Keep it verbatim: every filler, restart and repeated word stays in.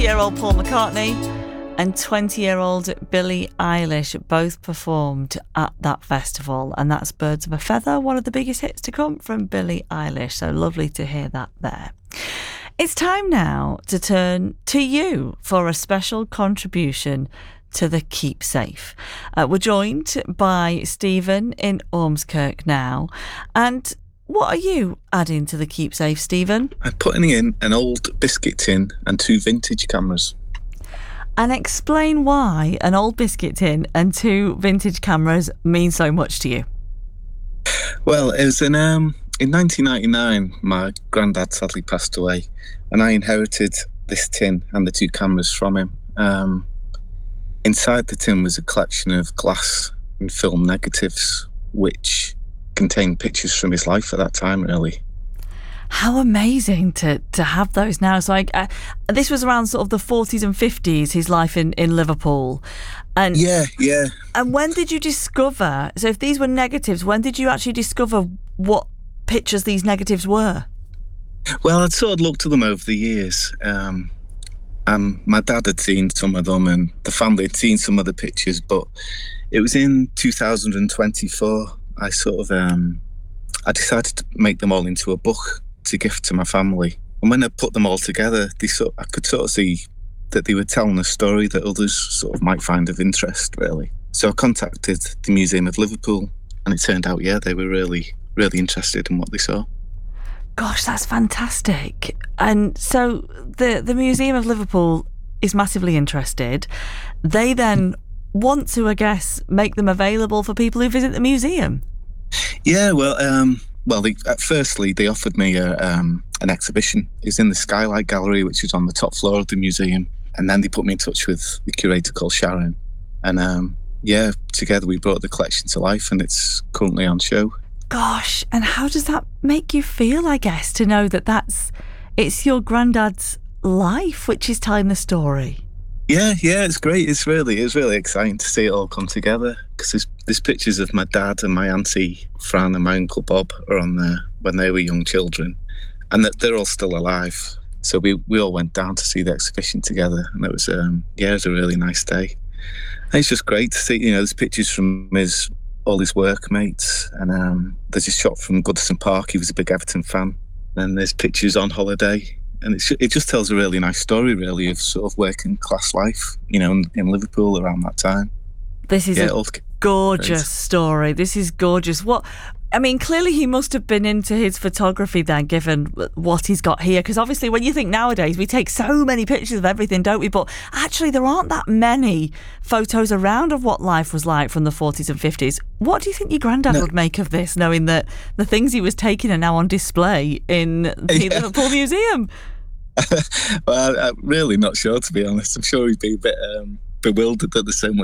twenty-year-old Paul McCartney and twenty-year-old Billie Eilish both performed at that festival, and that's Birds of a Feather, one of the biggest hits to come from Billie Eilish. So lovely to hear that there. It's time now to turn to you for a special contribution to the Keep Safe. Uh, we're joined by Stephen in Ormskirk now. And what are you adding to the Keep Safe, Stephen? I'm putting in an old biscuit tin and two vintage cameras. And explain why an old biscuit tin and two vintage cameras mean so much to you. Well, it was in, um, in nineteen ninety-nine, my granddad sadly passed away, and I inherited this tin and the two cameras from him. Um, inside the tin was a collection of glass and film negatives, which contained pictures from his life at that time, really. How amazing to to have those now. So like, uh, this was around sort of the forties and fifties, his life in, in Liverpool. And yeah, yeah. And when did you discover, so if these were negatives, when did you actually discover what pictures these negatives were? Well, I'd sort of looked at them over the years. Um, and my dad had seen some of them and the family had seen some of the pictures, but it was in two thousand twenty-four, I sort of, um, I decided to make them all into a book to gift to my family. And when I put them all together, they sort, I could sort of see that they were telling a story that others sort of might find of interest, really. So I contacted the Museum of Liverpool, and it turned out, yeah, they were really, really interested in what they saw. Gosh, that's fantastic. And so the, the Museum of Liverpool is massively interested. They then want to, I guess, make them available for people who visit the museum. Yeah, well, um, well, they, at firstly, they offered me a, um, an exhibition. It's in the Skylight Gallery, which is on the top floor of the museum. And then they put me in touch with the curator called Sharon. And um, yeah, together we brought the collection to life, and it's currently on show. Gosh, and how does that make you feel, I guess, to know that that's, it's your granddad's life which is telling the story? Yeah, yeah, it's great. It's really, it's really exciting to see it all come together, because there's, there's pictures of my dad and my auntie Fran and my uncle Bob are on there when they were young children, and that they're all still alive. So we, we all went down to see the exhibition together, and it was, um, yeah, it was a really nice day. And it's just great to see, you know, there's pictures from his, all his workmates, and um, there's a shot from Goodison Park. He was a big Everton fan. And there's pictures on holiday. And it's, it just tells a really nice story, really, of sort of working class life, you know, in, in Liverpool around that time. This is yeah, a gorgeous great. story. This is gorgeous. What, I mean, clearly he must have been into his photography then, given what he's got here. Because obviously when you think nowadays, we take so many pictures of everything, don't we? But actually there aren't that many photos around of what life was like from the forties and fifties. What do you think your granddad no. would make of this, knowing that the things he was taking are now on display in the yeah. Liverpool Museum? Well, I'm really not sure, to be honest. I'm sure he'd be a bit um, bewildered at the same way